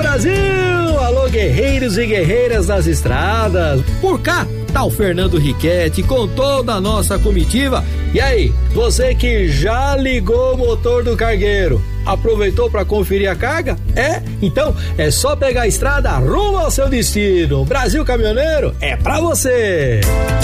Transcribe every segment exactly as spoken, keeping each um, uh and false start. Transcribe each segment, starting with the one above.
Brasil! Alô, guerreiros e guerreiras das estradas. Por cá tá o Fernando Riquetti com toda a nossa comitiva. E aí, você que já ligou o motor do cargueiro, aproveitou para conferir a carga? É? Então é só pegar a estrada rumo ao seu destino. Brasil Caminhoneiro é pra você!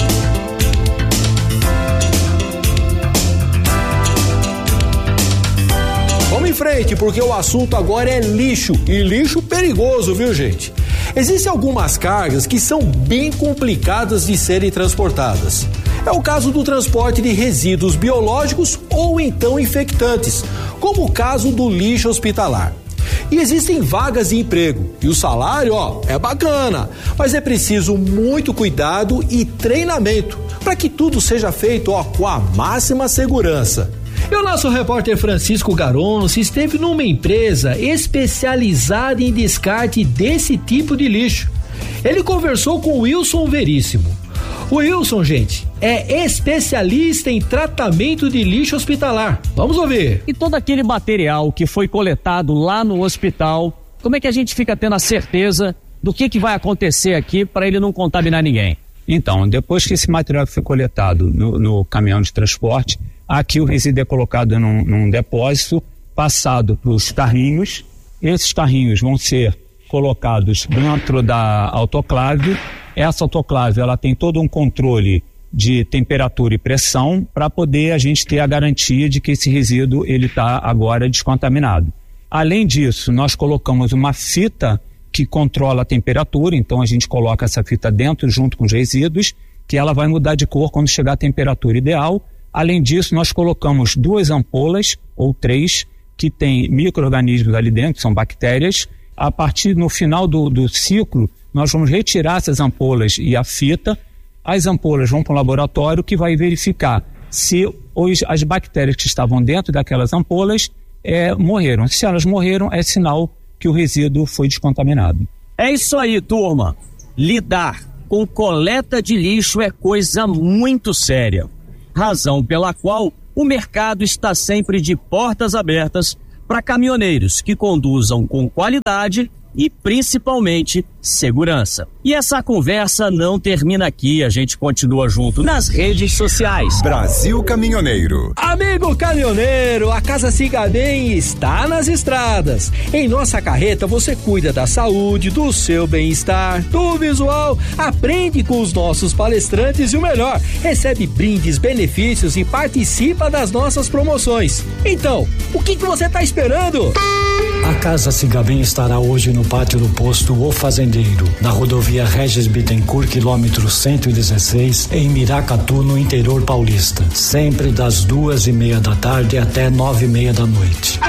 Vamos em frente, porque o assunto agora é lixo, e lixo perigoso, viu, gente? Existem algumas cargas que são bem complicadas de serem transportadas. É o caso do transporte de resíduos biológicos ou então infectantes, como o caso do lixo hospitalar. E existem vagas de emprego, e o salário, ó, é bacana, mas é preciso muito cuidado e treinamento para que tudo seja feito, ó, com a máxima segurança. E o nosso repórter Francisco Garono se esteve numa empresa especializada em descarte desse tipo de lixo. Ele conversou com o Wilson Veríssimo. O Wilson, gente, é especialista em tratamento de lixo hospitalar. Vamos ouvir. E todo aquele material que foi coletado lá no hospital, como é que a gente fica tendo a certeza do que, que vai acontecer aqui para ele não contaminar ninguém? Então, depois que esse material foi coletado no, no caminhão de transporte, aqui o resíduo é colocado num, num depósito, passado para os carrinhos. Esses carrinhos vão ser colocados dentro da autoclave. Essa autoclave, ela tem todo um controle de temperatura e pressão para poder a gente ter a garantia de que esse resíduo ele está agora descontaminado. Além disso, nós colocamos uma fita que controla a temperatura, então a gente coloca essa fita dentro junto com os resíduos, que ela vai mudar de cor quando chegar a temperatura ideal. Além disso, nós colocamos duas ampolas, ou três, que tem micro-organismos ali dentro, que são bactérias. A partir, no final do, do ciclo, nós vamos retirar essas ampolas e a fita. As ampolas vão para o laboratório, que vai verificar se os, as bactérias que estavam dentro daquelas ampolas é, morreram. Se elas morreram, é sinal que o resíduo foi descontaminado. É isso aí, turma. Lidar com coleta de lixo é coisa muito séria. Razão pela qual o mercado está sempre de portas abertas para caminhoneiros que conduzam com qualidade e principalmente segurança. E essa conversa não termina aqui, a gente continua junto nas redes sociais. Brasil Caminhoneiro. Amigo caminhoneiro, a Casa Siga Bem está nas estradas. Em nossa carreta você cuida da saúde, do seu bem-estar, do visual, aprende com os nossos palestrantes e o melhor, recebe brindes, benefícios e participa das nossas promoções. Então, o que que você está esperando? A Casa Siga Bem estará hoje no pátio do posto O Fazendeiro, na rodovia Regis Bittencourt, quilômetro cento e dezesseis, em Miracatu, no interior paulista. Sempre das duas e meia da tarde até nove e meia da noite.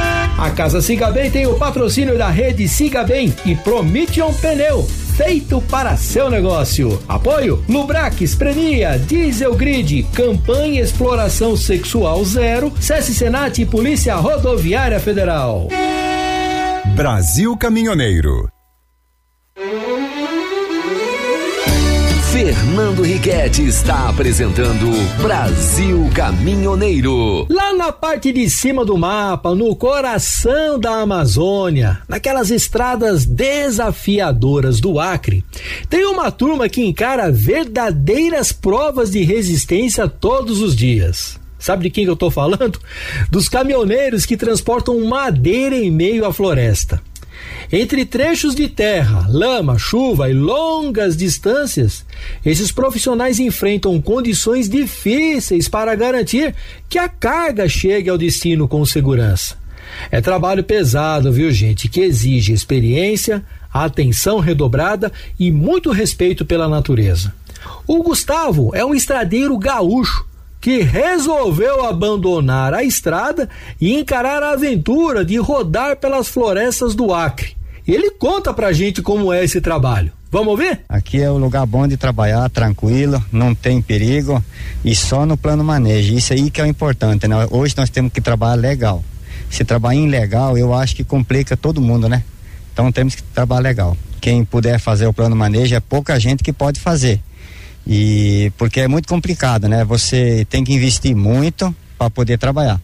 A Casa Siga Bem tem o patrocínio da rede Siga Bem e Prometion Pneu, feito para seu negócio. Apoio Lubrax, Premia, Diesel Grid, Campanha Exploração Sexual Zero, SESC Senat e Polícia Rodoviária Federal. Brasil Caminhoneiro. Fernando Riquetti está apresentando Brasil Caminhoneiro. Lá na parte de cima do mapa, no coração da Amazônia, naquelas estradas desafiadoras do Acre, tem uma turma que encara verdadeiras provas de resistência todos os dias. Sabe de quem que eu tô falando? Dos caminhoneiros que transportam madeira em meio à floresta. Entre trechos de terra, lama, chuva e longas distâncias, esses profissionais enfrentam condições difíceis para garantir que a carga chegue ao destino com segurança. É trabalho pesado, viu, gente, que exige experiência, atenção redobrada e muito respeito pela natureza. O Gustavo é um estradeiro gaúcho que resolveu abandonar a estrada e encarar a aventura de rodar pelas florestas do Acre. Ele conta pra gente como é esse trabalho. Vamos ouvir? Aqui é um lugar bom de trabalhar, tranquilo, não tem perigo e só no plano manejo. Isso aí que é o importante, né? Hoje nós temos que trabalhar legal. Se trabalhar ilegal, eu acho que complica todo mundo, né? Então temos que trabalhar legal. Quem puder fazer o plano manejo é pouca gente que pode fazer. E porque é muito complicado, né? Você tem que investir muito para poder trabalhar.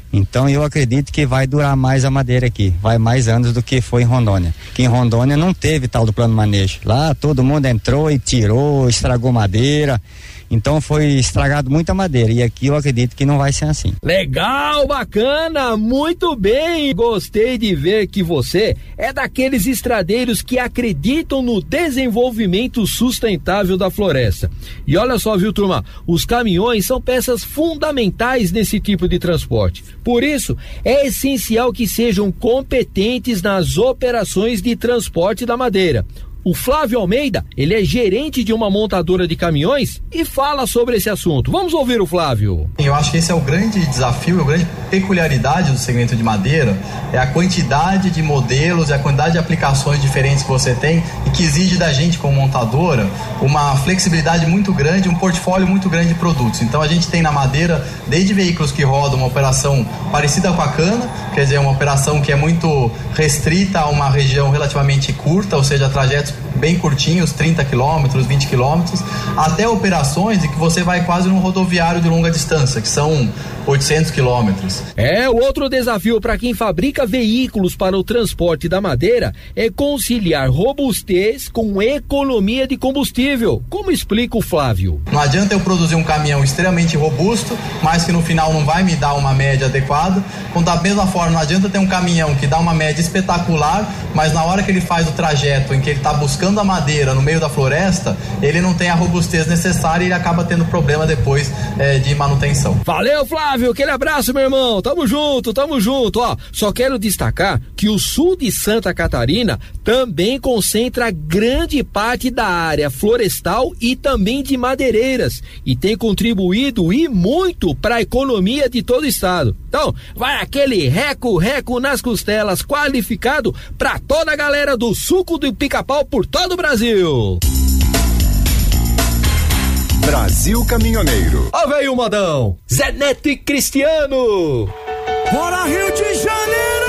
Então eu acredito que vai durar mais a madeira aqui, vai mais anos do que foi em Rondônia. Que em Rondônia não teve tal do plano manejo. Lá todo mundo entrou e tirou, estragou madeira. Então foi estragado muita madeira e aqui eu acredito que não vai ser assim. Legal, bacana, muito bem. Gostei de ver que você é daqueles estradeiros que acreditam no desenvolvimento sustentável da floresta. E olha só, viu, turma, os caminhões são peças fundamentais nesse tipo de transporte. Por isso, é essencial que sejam competentes nas operações de transporte da madeira. O Flávio Almeida, ele é gerente de uma montadora de caminhões e fala sobre esse assunto. Vamos ouvir o Flávio. Eu acho que esse é o grande desafio, a grande peculiaridade do segmento de madeira, é a quantidade de modelos e a quantidade de aplicações diferentes que você tem e que exige da gente como montadora uma flexibilidade muito grande, um portfólio muito grande de produtos. Então a gente tem na madeira desde veículos que rodam uma operação parecida com a cana, quer dizer, uma operação que é muito restrita a uma região relativamente curta, ou seja, trajetos bem curtinhos, trinta quilômetros, vinte quilômetros, até operações em que você vai quase num rodoviário de longa distância, que são oitocentos quilômetros. É, o outro desafio para quem fabrica veículos para o transporte da madeira é conciliar robustez com economia de combustível, como explica o Flávio. Não adianta eu produzir um caminhão extremamente robusto, mas que no final não vai me dar uma média adequada. Então, da mesma forma, não adianta ter um caminhão que dá uma média espetacular, mas na hora que ele faz o trajeto em que ele está buscando a madeira no meio da floresta, ele não tem a robustez necessária e ele acaba tendo problema depois é, de manutenção. Valeu, Flávio, aquele abraço, meu irmão, tamo junto, tamo junto, ó, só quero destacar que o sul de Santa Catarina também concentra grande parte da área florestal e também de madeireiras e tem contribuído e muito para a economia de todo o estado. Então, vai aquele reco-reco nas costelas qualificado para toda a galera do suco do pica-pau por todo o Brasil. Brasil Caminhoneiro. Ó, veio o modão, Zé Neto e Cristiano. Bora, Rio de Janeiro!